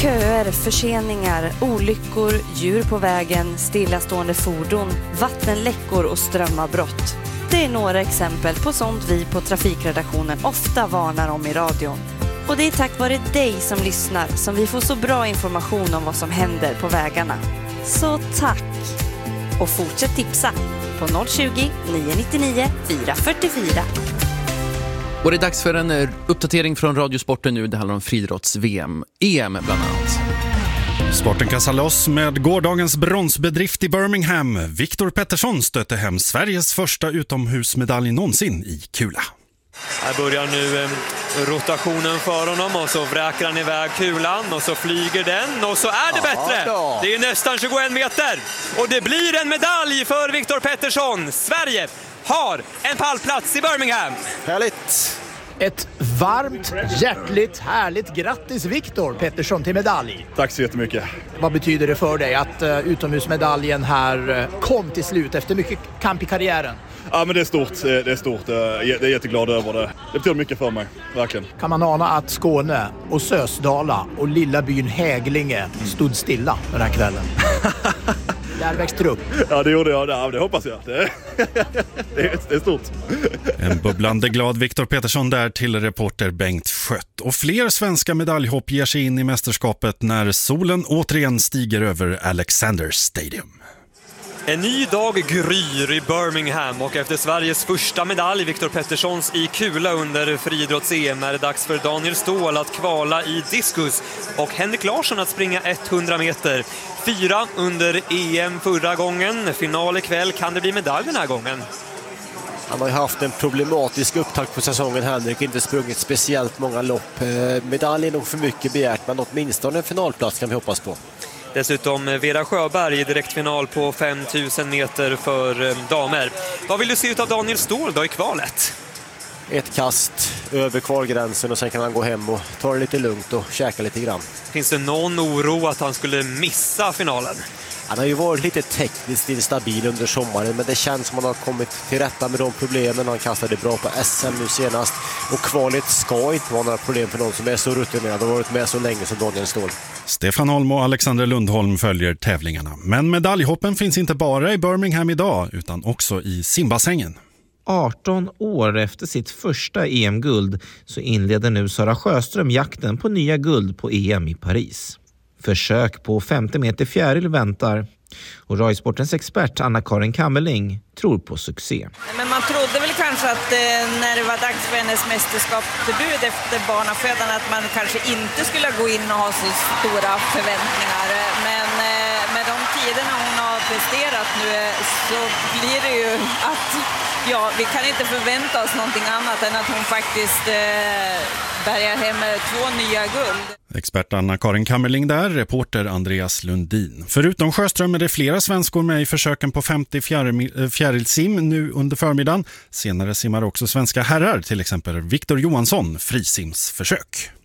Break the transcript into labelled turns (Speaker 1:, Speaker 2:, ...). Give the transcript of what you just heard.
Speaker 1: Köer, förseningar, olyckor, djur på vägen, stillastående fordon, vattenläckor och strömavbrott. Det är några exempel på sånt vi på Trafikredaktionen ofta varnar om i radion. Och det är tack vare dig som lyssnar som vi får så bra information om vad som händer på vägarna. Så tack! Och fortsätt tipsa på 020 999 444.
Speaker 2: Och det är dags för en uppdatering från Radiosporten nu. Det handlar om friidrotts-VM, EM bland annat.
Speaker 3: Sporten kastar loss med gårdagens bronsbedrift i Birmingham. Viktor Pettersson stötte hem Sveriges första utomhusmedalj någonsin i kula.
Speaker 4: Här börjar nu rotationen för honom och så vräker han iväg kulan och så flyger den och så är det bättre. Det är nästan 21 meter och det blir en medalj för Viktor Pettersson. Sverige har en pallplats i Birmingham.
Speaker 5: Härligt!
Speaker 6: Ett varmt, hjärtligt, härligt grattis Viktor Pettersson till medalj.
Speaker 5: Tack så jättemycket.
Speaker 6: Vad betyder det för dig att utomhusmedaljen här kom till slut efter mycket kamp i karriären?
Speaker 5: Ja, men det är stort. Jag är jätteglad över det. Det betyder mycket för mig, verkligen.
Speaker 6: Kan man ana att Skåne och Sösdala och lilla byn Häglinge stod stilla den här kvällen? Där växte upp.
Speaker 5: Ja, det gjorde jag. Det hoppas jag. Det är stort.
Speaker 3: En bubblande glad Viktor Pettersson där till reporter Bengt Schött. Och fler svenska medaljhopp ger sig in i mästerskapet när solen återigen stiger över Alexander Stadium.
Speaker 4: En ny dag gryr i Birmingham och efter Sveriges första medalj, Viktor Petterssons i kula under friidrotts-EM, är det dags för Daniel Ståhl att kvala i diskus och Henrik Larsson att springa 100 meter. 4 under EM förra gången. Final ikväll, kan det bli medalj den här gången?
Speaker 7: Han har ju haft en problematisk upptakt på säsongen, Henrik, inte sprungit speciellt många lopp. Medalj är nog för mycket begärt, men åtminstone en finalplats kan vi hoppas på.
Speaker 4: Dessutom Vera Sjöberg i direktfinal på 5000 meter för damer. Vad vill du se ut av Daniel Ståhl då i kvalet?
Speaker 7: Ett kast över kvalgränsen och sen kan han gå hem och ta det lite lugnt och käka lite grann.
Speaker 4: Finns det någon oro att han skulle missa finalen?
Speaker 7: Han har ju varit lite tekniskt instabil under sommaren, men det känns som att han har kommit till rätta med de problemen. Han kastade bra på SM nu senast och kvalet ska inte vara några problem för någon som är så rutinerad och har varit med så länge som Daniel Ståhl.
Speaker 3: Stefan Holm och Alexander Lundholm följer tävlingarna. Men medaljhoppen finns inte bara i Birmingham idag utan också i simbassängen.
Speaker 8: 18 år efter sitt första EM-guld så inleder nu Sara Sjöström jakten på nya guld på EM i Paris. Försök på 50 meter fjäril väntar och Radiosportens expert Anna-Karin Kammerling tror på succé.
Speaker 9: Men man trodde väl kanske att när det var dags för hennes mästerskapsdebut efter barnafödan att man kanske inte skulle gå in och ha så stora förväntningar. Men med de tiderna hon har presterat nu så blir det ju att vi kan inte förvänta oss någonting annat än att hon faktiskt bärgar hem 2 nya guld.
Speaker 3: Expert Anna-Karin Kammerling där, reporter Andreas Lundin. Förutom Sjöström är det flera svenskor med i försöken på 50 fjärilsim nu under förmiddagen. Senare simmar också svenska herrar, till exempel Viktor Johansson, frisimsförsök.